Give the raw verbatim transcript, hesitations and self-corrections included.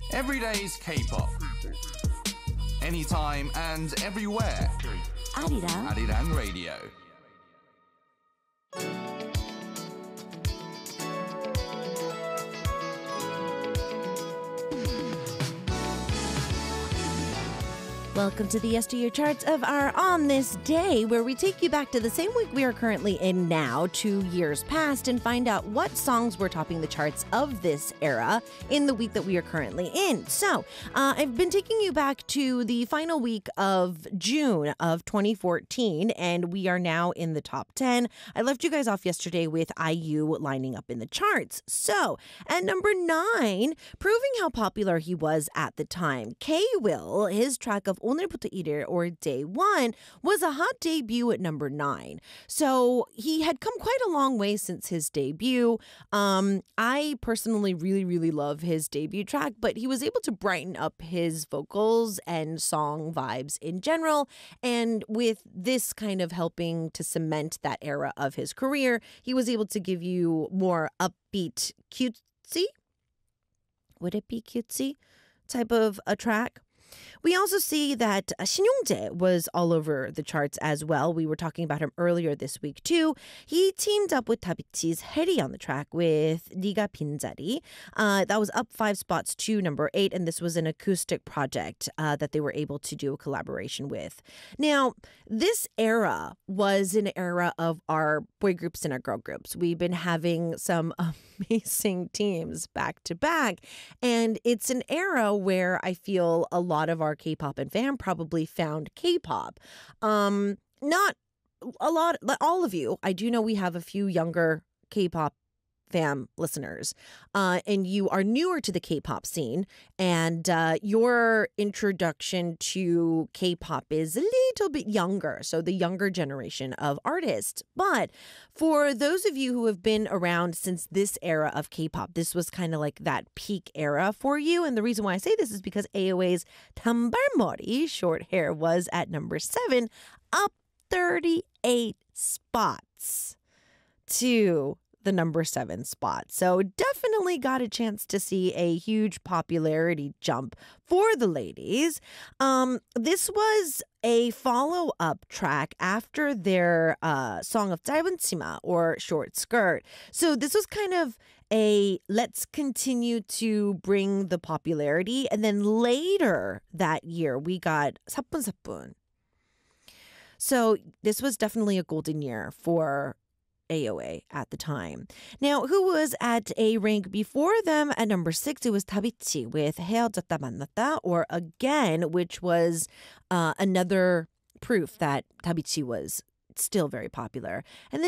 Everyday's K-pop. Anytime and everywhere. Arirang. Arirang Radio. Welcome to the Yesteryear Charts of our On This Day, where we take you back to the same week we are currently in now, two years past, and find out what songs were topping the charts of this era in the week that we are currently in. So, uh, I've been taking you back to the final week of June of twenty fourteen, and we are now in the top ten. I left you guys off yesterday with I U lining up in the charts. So, at number nine, proving how popular he was at the time, K-Will, his track of 오늘부터 일일, or Day One, was a hot debut at number nine. So he had come quite a long way since his debut. Um, I personally really, really love his debut track, but he was able to brighten up his vocals and song vibes in general. And with this kind of helping to cement that era of his career, he was able to give you more upbeat, cutesy? Would it be cutesy? Type of a track. We also see that uh, Shin Yong-jae was all over the charts as well. We were talking about him earlier this week too. He teamed up with 다비치's Harry on the track with 네가 빈자리. Uh, that was up five spots to number eight, and this was an acoustic project uh, that they were able to do a collaboration with. Now, this era was an era of our boy groups and our girl groups. We've been having some amazing teams back to back, and it's an era where I feel a lot of our K-pop and fam probably found K-pop. Um, not a lot, all of you. I do know we have a few younger K-pop fam listeners, uh, and you are newer to the K-pop scene, and uh, your introduction to K-pop is a little bit younger, so the younger generation of artists. But for those of you who have been around since this era of K-pop, this was kind of like that peak era for you, and the reason why I say this is because A O A's 단발머리, short hair, was at number seven, up thirty-eight spots to the number seven spot. So definitely got a chance to see a huge popularity jump for the ladies. Um, this was a follow-up track after their uh, song of 짧은 치마, or short skirt. So this was kind of a let's continue to bring the popularity. And then later that year, we got 사뿐사뿐. So this was definitely a golden year for A O A at the time. Now, who was at a rank before them at number six? It was 다비치 with 헤어졌다 만났다, or Again, which was uh, another proof that 다비치 was still very popular. And then